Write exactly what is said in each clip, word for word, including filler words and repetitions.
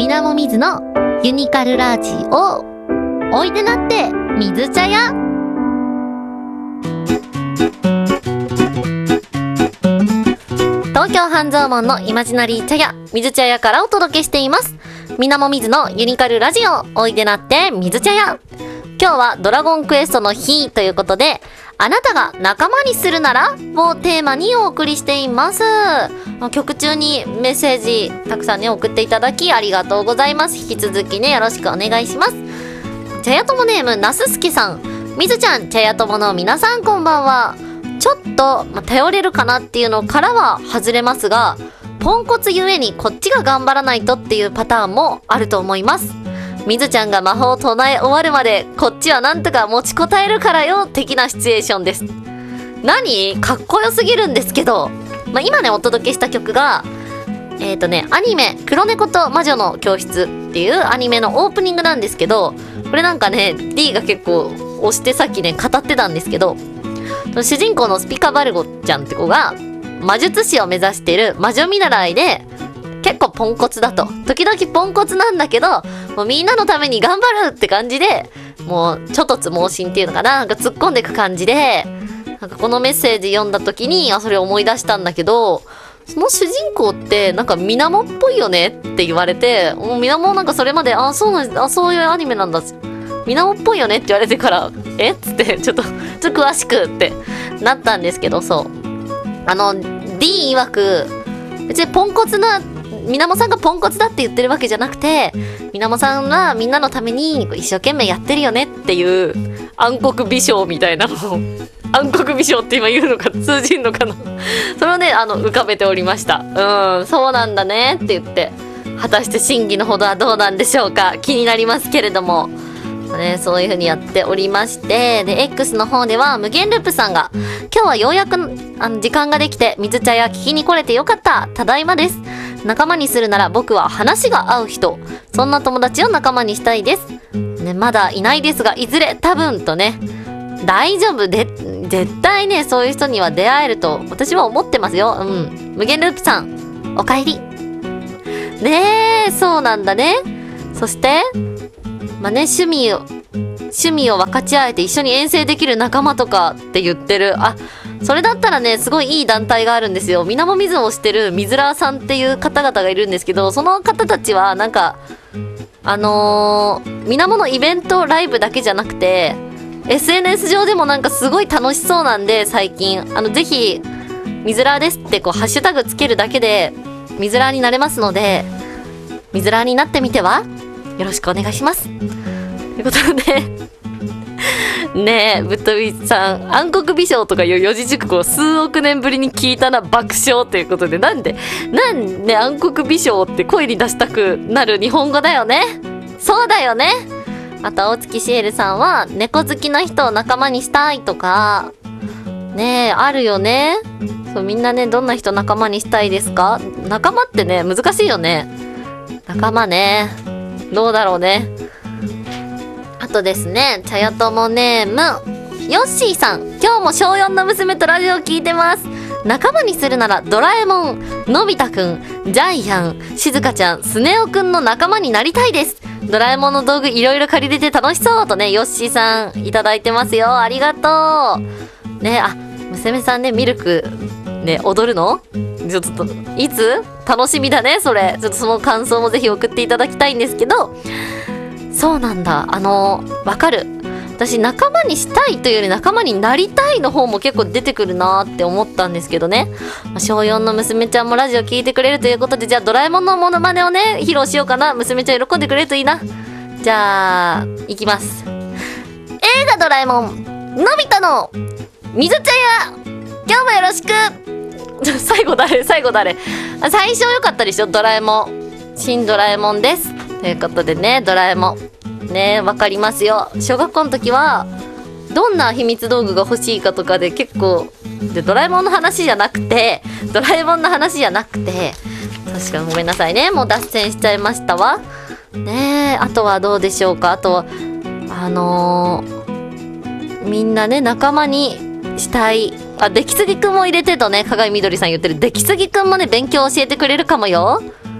みなもみずのユニカルラジオ。おいでなって水茶屋。東京半蔵門のイマジナリー茶屋水茶屋からお届けしています。みなもみずのユニカルラジオ。おいでなって水茶屋。今日はドラゴンクエストの日ということで、あなたが仲間にするならをテーマにお送りしています。曲中にメッセージたくさんね送っていただきありがとうございます。引き続きねよろしくお願いします。茶屋友ネームなすすけさん、みずちゃん、茶屋友の皆さんこんばんは。ちょっと、ま、頼れるかなっていうのからは外れますが、ポンコツゆえにこっちが頑張らないとっていうパターンもあると思います。みずちゃんが魔法を唱え終わるまでこっちはなんとか持ちこたえるからよ的なシチュエーションです。何かっこよすぎるんですけど、まあ、今ねお届けした曲がえっとねアニメ黒猫と魔女の教室っていうアニメのオープニングなんですけど、これなんかね D が結構押してさっきね語ってたんですけど、主人公のスピカバルゴちゃんって子が魔術師を目指している魔女見習いで結構ポンコツだと。時々ポンコツなんだけど、もうみんなのために頑張るって感じで、もうちょっとつ盲信っていうのかな、なんか突っ込んでいく感じで、なんかこのメッセージ読んだ時にあそれ思い出したんだけど、その主人公ってなんかみなもっぽいよねって言われて、もうみなもなんかそれまであそうなんあそういうアニメなんだ、みなもっぽいよねって言われてからえっつってちょっとちょっと詳しくってなったんですけど、そうあの D 曰く別にポンコツなみなもさんがポンコツだって言ってるわけじゃなくて、みなもさんはみんなのために一生懸命やってるよねっていう暗黒美少みたいなのを暗黒美少って今言うのか通じんのかなそれをねあの浮かべておりました。うんそうなんだねって言って、果たして真偽のほどはどうなんでしょうか、気になりますけれどもね、そういう風にやっておりまして、で X の方では無限ループさんが今日はようやくあの時間ができて水茶屋聞きに来れてよかった、ただいまです。仲間にするなら僕は話が合う人、そんな友達を仲間にしたいです、ね、まだいないですがいずれ多分とね、大丈夫で絶対ねそういう人には出会えると私は思ってますよ。うん無限ループさんおかえりねえ、そうなんだね。そしてまあね趣味を趣味を分かち合えて一緒に遠征できる仲間とかって言ってる。あそれだったらねすごいいい団体があるんですよ。みなもみずをしてるみずらーさんっていう方々がいるんですけど、その方たちはなんかあのー、みなものイベントライブだけじゃなくて エスエヌエス 上でもなんかすごい楽しそうなんで、最近あのぜひみずらーですってこうハッシュタグつけるだけでみずらーになれますので、みずらーになってみてはよろしくお願いしますということでねえぶっ飛びさん暗黒美少とかいう四字熟語を数億年ぶりに聞いたな爆笑ということで、なんでなんで暗黒美少って声に出したくなる日本語だよね。そうだよね。あと大月シエルさんは猫好きな人を仲間にしたいとかねえあるよね。そうみんなねどんな人仲間にしたいですか。仲間ってね難しいよね。仲間ねどうだろうね。あとですね、茶屋友ネームヨッシーさん、今日も小よんの娘とラジオ聞いてます。仲間にするならドラえもん、のび太くん、ジャイアン、しずかちゃん、スネ夫くんの仲間になりたいです。ドラえもんの道具いろいろ借りれて楽しそうとねヨッシーさんいただいてますよ。ありがとうね。あ娘さんねミルクね踊るのちょっといつ楽しみだねそれ。ちょっとその感想もぜひ送っていただきたいんですけど、そうなんだあのわかる。私仲間にしたいというより仲間になりたいの方も結構出てくるなって思ったんですけどね。小よんの娘ちゃんもラジオ聞いてくれるということで、じゃあドラえもんのモノマネをね披露しようかな。娘ちゃん喜んでくれるといいな。じゃあいきます。映画ドラえもんのび太の水茶屋、今日もよろしく最後誰最後誰最初よかったでしょ。ドラえもん新ドラえもんですということでね、ドラえもんねわかりますよ。小学校の時はどんな秘密道具が欲しいかとかで結構でドラえもんの話じゃなくてドラえもんの話じゃなくて確かにごめんなさいねもう脱線しちゃいましたわねえ。あとはどうでしょうか。あとはあのー、みんなね仲間にしたい。あ出来すぎくんも入れてとね鏡みどりさん言ってる出来すぎくんもね勉強教えてくれるかもよ。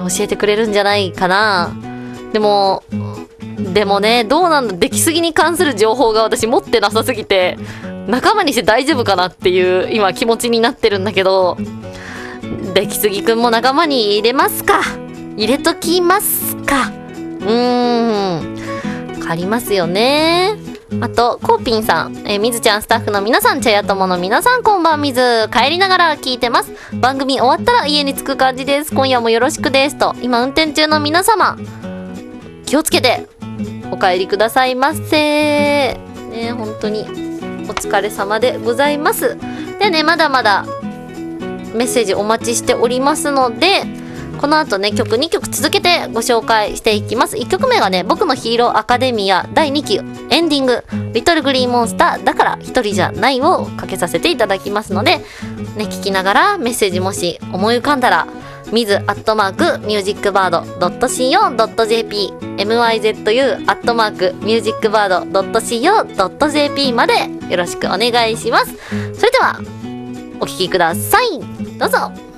教えてくれるんじゃないかな。でも、でもね、どうなんだ、出来すぎに関する情報が私持ってなさすぎて、仲間にして大丈夫かなっていう今気持ちになってるんだけど、出来すぎくんも仲間に入れますか。入れときますか。うーん。わかりますよね。あと、コーピンさん、えー、みずちゃんスタッフの皆さん、茶屋友の皆さん、こんばんみず。帰りながら聞いてます。番組終わったら家に着く感じです。今夜もよろしくです。と、今運転中の皆様、気をつけて、お帰りくださいませ。ね、本当に、お疲れ様でございます。でね、まだまだ、メッセージお待ちしておりますので、この後ね、曲にきょく続けてご紹介していきます。いっきょくめがね、僕のヒーローアカデミアだいにきエンディング、リトルグリーンモンスターだから一人じゃないをかけさせていただきますので、ね、聞きながらメッセージもし思い浮かんだら、ミズアットマークミュージックバードドットシーオードットジェーピー ミズ アットマークミュージックバードドットシーオードットジェーピー までよろしくお願いします。それでは、お聴きください。どうぞ。